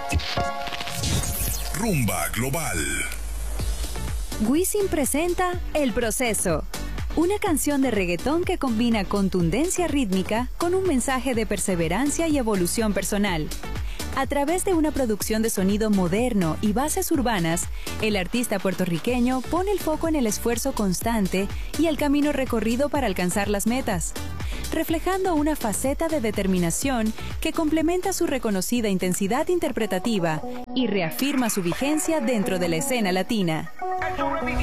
Rumba Global. Wisin presenta El Proceso, una canción de reggaetón que combina contundencia rítmica con un mensaje de perseverancia y evolución personal. A través de una producción de sonido moderno y bases urbanas, el artista puertorriqueño pone el foco en el esfuerzo constante y el camino recorrido para alcanzar las metas, reflejando una faceta de determinación que complementa su reconocida intensidad interpretativa y reafirma su vigencia dentro de la escena latina.